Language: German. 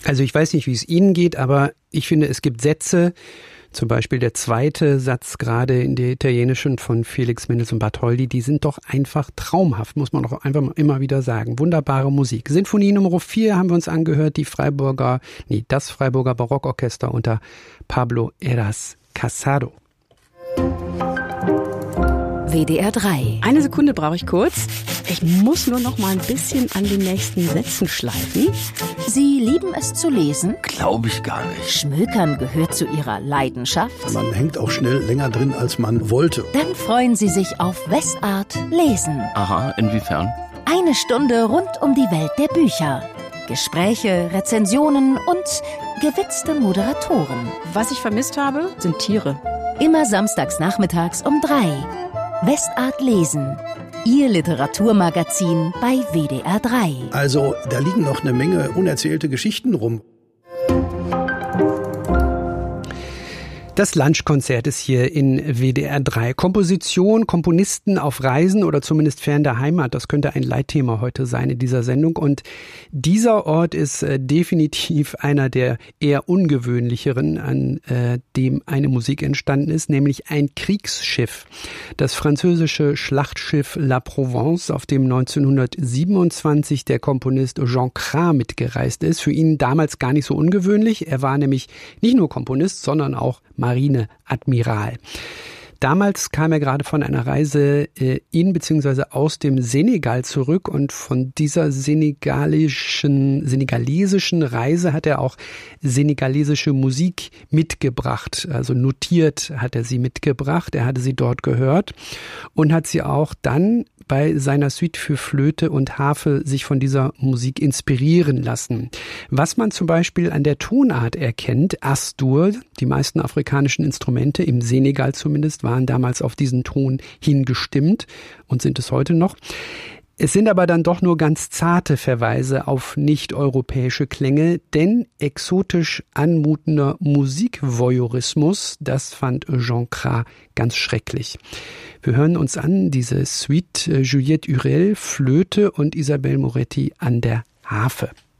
Also ich weiß nicht, wie es Ihnen geht, aber ich finde, es gibt Sätze, zum Beispiel der zweite Satz gerade in der italienischen von Felix Mendelssohn Bartholdy, die sind doch einfach traumhaft, muss man doch einfach immer wieder sagen. Wunderbare Musik. Sinfonie Nummer 4 haben wir uns angehört, das Freiburger Barockorchester unter Pablo Heras Casado. WDR 3. Eine Sekunde brauche ich kurz. Ich muss nur noch mal ein bisschen an den nächsten Sätzen schleifen. Sie lieben es zu lesen? Glaube ich gar nicht. Schmökern gehört zu Ihrer Leidenschaft? Man hängt auch schnell länger drin, als man wollte. Dann freuen Sie sich auf Westart Lesen. Aha, inwiefern? Eine Stunde rund um die Welt der Bücher. Gespräche, Rezensionen und gewitzte Moderatoren. Was ich vermisst habe, sind Tiere. Immer samstags nachmittags um 3. Westart Lesen. Ihr Literaturmagazin bei WDR 3. Also, da liegen noch eine Menge unerzählte Geschichten rum. Das Lunchkonzert ist hier in WDR 3. Komposition, Komponisten auf Reisen oder zumindest fern der Heimat, das könnte ein Leitthema heute sein in dieser Sendung. Und dieser Ort ist definitiv einer der eher ungewöhnlicheren, an dem eine Musik entstanden ist, nämlich ein Kriegsschiff. Das französische Schlachtschiff La Provence, auf dem 1927 der Komponist Jean Cras mitgereist ist. Für ihn damals gar nicht so ungewöhnlich. Er war nämlich nicht nur Komponist, sondern auch Marineadmiral. Damals kam er gerade von einer Reise in bzw. aus dem Senegal zurück und von dieser senegalesischen Reise hat er auch senegalesische Musik mitgebracht. Also notiert hat er sie mitgebracht. Er hatte sie dort gehört und hat sie auch dann bei seiner Suite für Flöte und Harfe sich von dieser Musik inspirieren lassen. Was man zum Beispiel an der Tonart erkennt, As-Dur, die meisten afrikanischen Instrumente, im Senegal zumindest, waren damals auf diesen Ton hingestimmt und sind es heute noch. Es sind aber dann doch nur ganz zarte Verweise auf nicht-europäische Klänge, denn exotisch anmutender Musikvoyeurismus, das fand Jean Cras ganz schrecklich. Wir hören uns an diese Suite Juliette Hurel, Flöte und Isabelle Moretti an der Harfe.